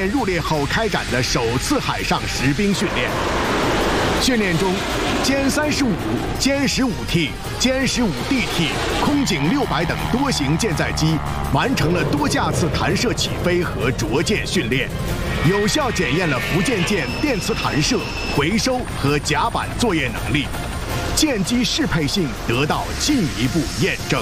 舰入列后开展的首次海上实兵训练。训练中，歼35、歼15T、歼15DT、空警600等多型舰载机完成了多架次弹射起飞和着舰训练，有效检验了福建舰电磁弹射、回收和甲板作业能力，舰机适配性得到进一步验证。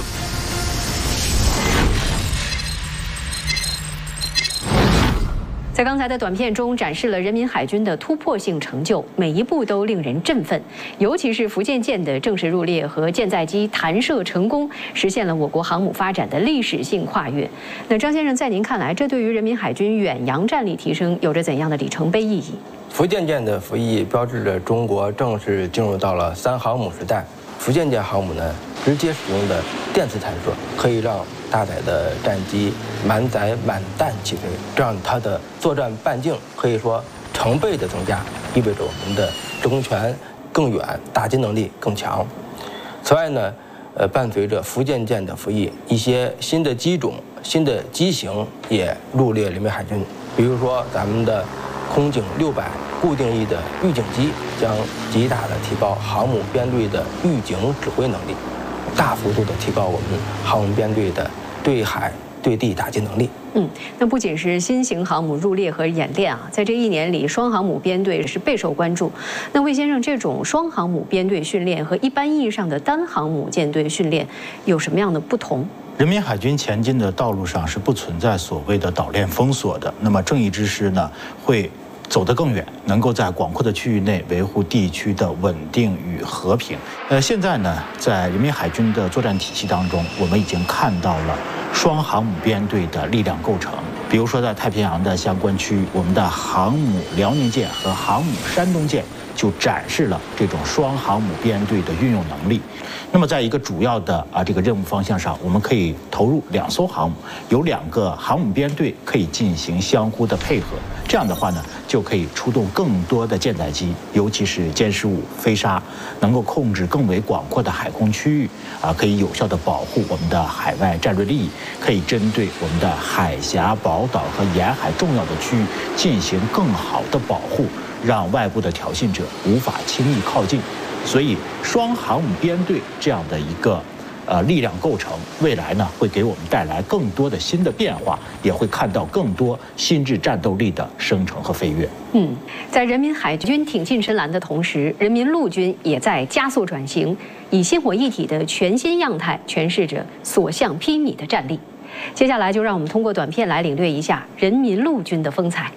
在刚才的短片中展示了人民海军的突破性成就，每一步都令人振奋。尤其是福建舰的正式入列和舰载机弹射成功，实现了我国航母发展的历史性跨越。那张先生，在您看来，这对于人民海军远洋战力提升有着怎样的里程碑意义？ 福建舰的服役标志着中国正式进入到了3航母时代。福建舰航母呢，直接使用的电磁弹射可以让大载的战机满载满弹起飞，这样它的作战半径可以说成倍的增加，意味着我们的制空权更远，打击能力更强。此外呢，伴随着福建舰的服役，一些新的机种、新的机型也入列人民海军，比如说咱们的空警600固定翼的预警机，将极大的提高航母编队的预警指挥能力，大幅度的提高我们航母编队的对海对地打击能力。 那不仅是新型航母入列和演练啊，在这1年里，双航母编队是备受关注。那魏先生，这种双航母编队训练和一般意义上的单航母舰队训练有什么样的不同？ 人民海军前进的道路上是不存在所谓的岛链封锁的。那么正义之师呢，会走得更远，能够在广阔的区域内维护地区的稳定与和平。现在呢，在人民海军的作战体系当中，我们已经看到了双航母编队的力量构成。比如说，在太平洋的相关区域，我们的航母辽宁舰和航母山东舰就展示了这种双航母编队的运用能力。那么，在一个主要的这个任务方向上，我们可以投入2艘航母，有2个航母编队可以进行相互的配合。这样的话呢，就可以出动更多的舰载机，尤其是歼15、飞鲨，能够控制更为广阔的海空区域可以有效地保护我们的海外战略利益，可以针对我们的海峡、宝岛和沿海重要的区域进行更好的保护，让外部的挑衅者无法轻易靠近。所以，双航母编队这样的一个力量构成，未来呢会给我们带来更多的新的变化，也会看到更多新质战斗力的生成和飞跃。 在人民海军挺进深蓝的同时，人民陆军也在加速转型，以星火一体的全新样态诠释着所向披靡的战力。接下来就让我们通过短片来领略一下人民陆军的风采。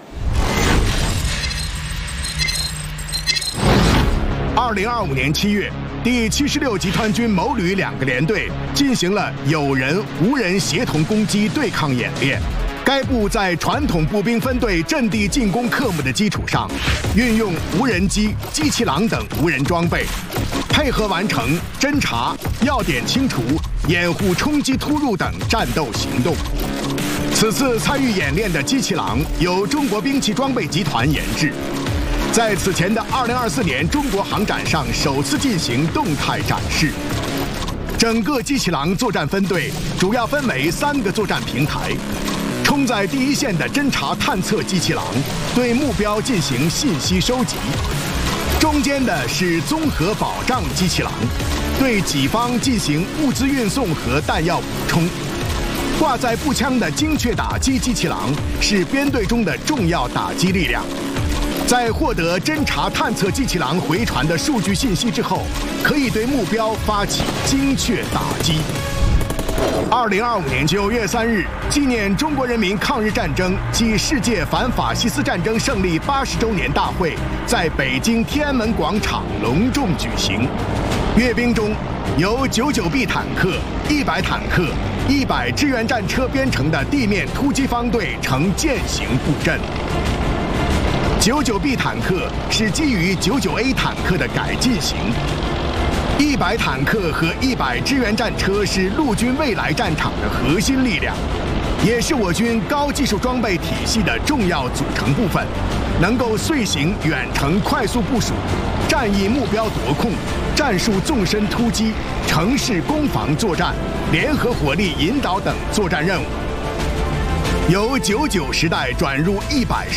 2025年7月，第76集团军某旅2个联队进行了有人、无人协同攻击对抗演练。该部在传统步兵分队阵地进攻科目的基础上，运用无人机、机器狼等无人装备，配合完成侦察、要点清除、掩护冲击突入等战斗行动。此次参与演练的机器狼由中国兵器装备集团研制，在此前的2024年中国航展上首次进行动态展示。整个机器狼作战分队主要分为3个作战平台，冲在第一线的侦察探测机器狼对目标进行信息收集，中间的是综合保障机器狼，对己方进行物资运送和弹药补充。挂在步枪的精确打击机器狼是编队中的重要打击力量。在获得侦察探测机器狼回传的数据信息之后，可以对目标发起精确打击。2025年9月3日，纪念中国人民抗日战争暨世界反法西斯战争胜利80周年大会在北京天安门广场隆重举行。阅兵中，由99B 坦克、100坦克、100支援战车编成的地面突击方队呈践行布阵。99B 坦克是基于99A 坦克的改进型，100坦克和100支援战车是陆军未来战场的核心力量，也是我军高技术装备体系的重要组成部分，能够遂行远程快速部署、战役目标夺控、战术纵深突击、城市攻防作战、联合火力引导等作战任务。由99时代转入100